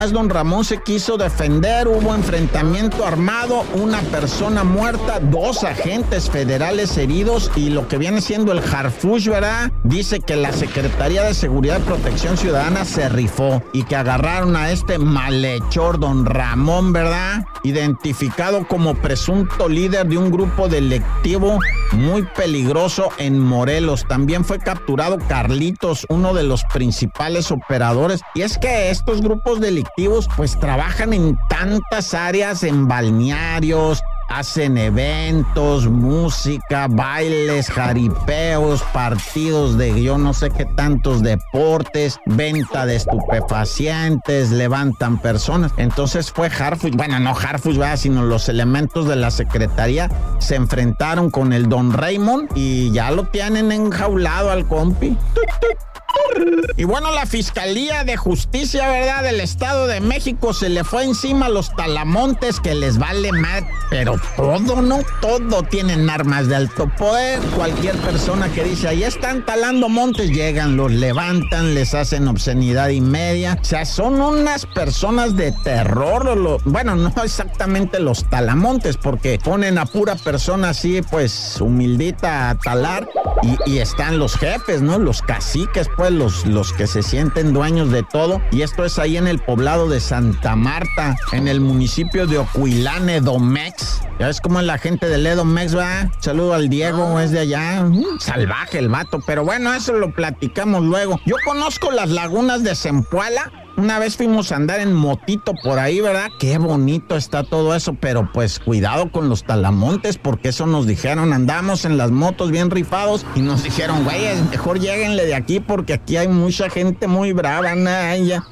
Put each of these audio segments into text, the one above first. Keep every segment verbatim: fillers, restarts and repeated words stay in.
Don Ramón se quiso defender, hubo enfrentamiento armado, una persona muerta, dos agentes federales heridos y lo que viene siendo el Harfuch, ¿verdad? Dice que la Secretaría de Seguridad y Protección Ciudadana se rifó y que agarraron a este malhechor Don Ramón, ¿verdad? Identificado como presunto líder de un grupo delictivo muy peligroso en Morelos. También fue capturado Carlitos, uno de los principales operadores. Y es que estos grupos delictivos pues trabajan en tantas áreas, en balnearios, hacen eventos, música, bailes, jaripeos, partidos de yo no sé qué tantos deportes, venta de estupefacientes, levantan personas. Entonces fue Harfuch, bueno, no Harfuch, ¿verdad? Sino los elementos de la Secretaría se enfrentaron con el Don Raymond y ya lo tienen enjaulado al compi. Y bueno, la Fiscalía de Justicia, ¿verdad?, del Estado de México se le fue encima a los talamontes que les vale más, pero todo, ¿no? Todo tienen armas de alto poder. Cualquier persona que dice, ahí están talando montes, llegan, los levantan, les hacen obscenidad y media. O sea, son unas personas de terror. Lo, bueno, no exactamente los talamontes, porque ponen a pura persona así, pues, humildita a talar, y, y están los jefes, ¿no? Los caciques, pues, los, los que se sienten dueños de todo. Y esto es ahí en el poblado de Santa Marta, en el municipio de Ocuilán, Edomex. Ya ves cómo es la gente del Edomex, ¿va? Saludo al Diego, es de allá. Uh, salvaje el vato, pero bueno, eso lo platicamos luego. Yo conozco las lagunas de Zempoala. Una vez fuimos a andar en motito por ahí, ¿verdad? Qué bonito está todo eso, pero pues cuidado con los talamontes, porque eso nos dijeron, andamos en las motos bien rifados y nos dijeron, güey, mejor lléguenle de aquí porque aquí hay mucha gente muy brava, Naya.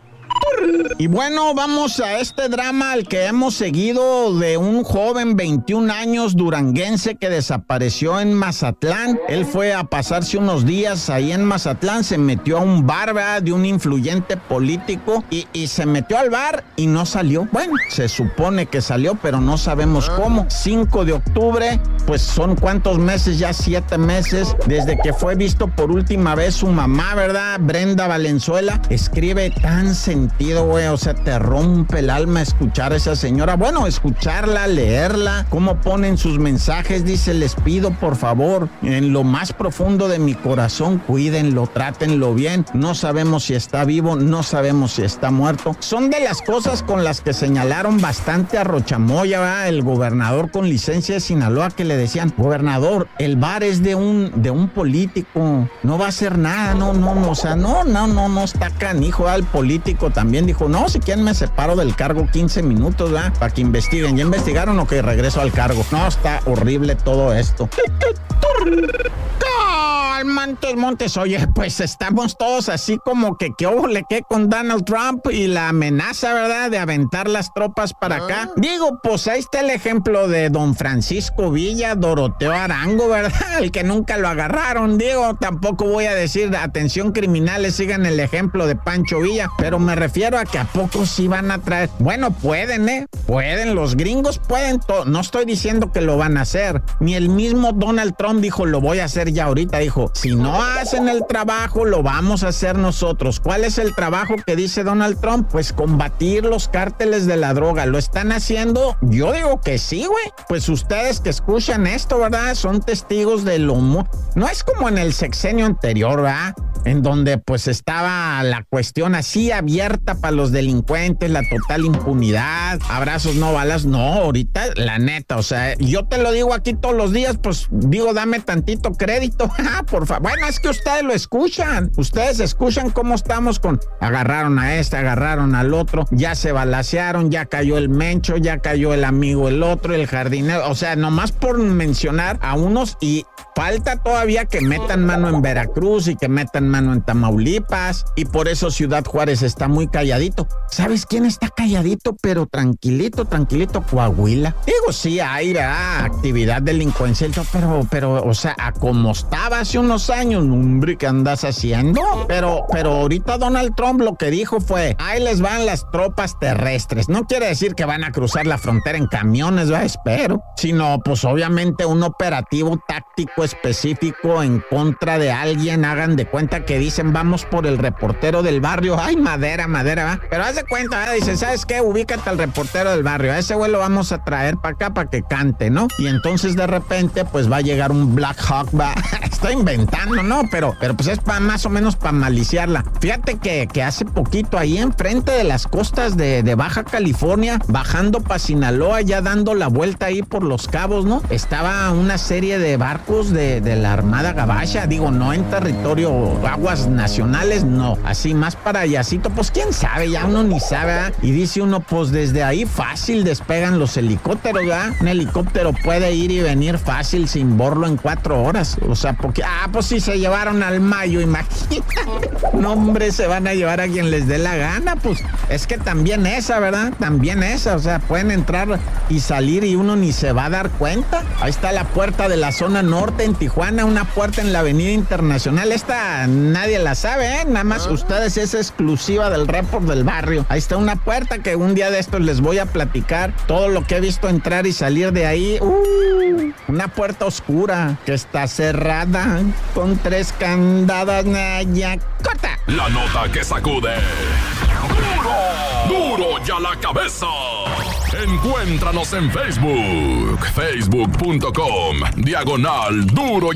Y bueno, vamos a este drama al que hemos seguido de un joven veintiún años duranguense que desapareció en Mazatlán. Él fue a pasarse unos días ahí en Mazatlán, se metió a un bar, ¿verdad?, de un influyente político y, y se metió al bar y no salió. Bueno, se supone que salió, pero no sabemos cómo. cinco de octubre, pues son cuántos meses, ya siete meses, desde que fue visto por última vez su mamá, ¿verdad? Brenda Valenzuela. Escribe tan sentido, güey, o sea, te rompe el alma escuchar a esa señora. Bueno, escucharla, leerla, cómo ponen sus mensajes. Dice, les pido por favor, en lo más profundo de mi corazón, cuídenlo, trátenlo bien. No sabemos si está vivo, no sabemos si está muerto. Son de las cosas con las que señalaron bastante a Rochamoya, ¿verdad? El gobernador con licencia de Sinaloa, que le decían, gobernador, el bar es de un, de un político, no va a hacer nada, no, no, no, o sea, no, no, no, no está canijo. Al político también dijo, no, si quieren me separo del cargo quince minutos, ¿verdad?, para que investiguen. ¿Ya investigaron o que regreso al cargo? No, está horrible todo esto. Montes, Montes, oye, pues estamos todos así como que qué óvole qué con Donald Trump y la amenaza, ¿verdad?, de aventar las tropas para acá. Digo, pues ahí está el ejemplo de don Francisco Villa, Doroteo Arango, ¿verdad?, el que nunca lo agarraron. Digo, tampoco voy a decir, atención criminales, sigan el ejemplo de Pancho Villa, pero me refiero a que a poco sí van a traer. Bueno, pueden, ¿eh? Pueden, los gringos pueden, to- no estoy diciendo que lo van a hacer, ni el mismo Donald Trump dijo, lo voy a hacer ya ahorita, dijo, si no hacen el trabajo, lo vamos a hacer nosotros. ¿Cuál es el trabajo que dice Donald Trump? Pues combatir los cárteles de la droga. ¿Lo están haciendo? Yo digo que sí, güey. Pues ustedes que escuchan esto, ¿verdad?, son testigos de lo... Mu- no es como en el sexenio anterior, ¿verdad?, en donde pues estaba la cuestión así abierta para los delincuentes, la total impunidad, abrazos no balas. No, ahorita la neta, o sea, yo te lo digo aquí todos los días, pues digo, dame tantito crédito, por favor. Bueno, es que ustedes lo escuchan, ustedes escuchan cómo estamos con, agarraron a este, agarraron al otro, ya se balacearon, ya cayó el mencho, ya cayó el amigo el otro, el jardinero, o sea, nomás por mencionar a unos, y falta todavía que metan mano en Veracruz y que metan mano en Tamaulipas, y por eso Ciudad Juárez está muy calladito. ¿Sabes quién está calladito pero tranquilito, tranquilito? Coahuila. Digo, sí hay, ¿verdad?, actividad delincuencial, pero, pero, o sea, a como estaba hace unos años, hombre, ¿qué andas haciendo? Pero, pero ahorita Donald Trump lo que dijo fue, ahí les van las tropas terrestres. No quiere decir que van a cruzar la frontera en camiones, ¿verdad?, espero, sino pues obviamente un operativo táctico específico en contra de alguien. Hagan de cuenta que dicen, vamos por el reportero del barrio. Ay, madera, madera, ¿va? Pero haz de cuenta, ¿verdad? Dicen, ¿sabes qué? Ubícate al reportero del barrio. A ese güey lo vamos a traer para acá para que cante, ¿no? Y entonces de repente, pues va a llegar un Black Hawk, va. Estoy inventando, ¿no? Pero, pero pues es para más o menos para maliciarla. Fíjate que, que hace poquito ahí enfrente de las costas de, de Baja California, bajando para Sinaloa, ya dando la vuelta ahí por Los Cabos, ¿no? Estaba una serie de barcos de, de la Armada Gabacha, digo, no en territorio, aguas nacionales, no, así más para allácito, pues quién sabe, ya uno ni sabe, ¿verdad? Y dice uno, pues desde ahí fácil despegan los helicópteros, ¿verdad? Un helicóptero puede ir y venir fácil sin borlo en cuatro horas, o sea, porque, ah, pues si se llevaron al Mayo, imagínate, no hombre, se van a llevar a quien les dé la gana, pues es que también esa, ¿verdad? También esa, o sea, pueden entrar y salir y uno ni se va a dar cuenta. Ahí está la puerta de la zona norte en Tijuana, una puerta en la Avenida Internacional, esta nadie la sabe, ¿eh? Nada más ustedes, es exclusiva del report del barrio. Ahí está una puerta que un día de estos les voy a platicar todo lo que he visto entrar y salir de ahí. Uh, una puerta oscura que está cerrada con tres candados. Ya, corta. La nota que sacude. ¡Duro! ¡Duro ya la cabeza! Encuéntranos en Facebook, facebook punto com, diagonal Duro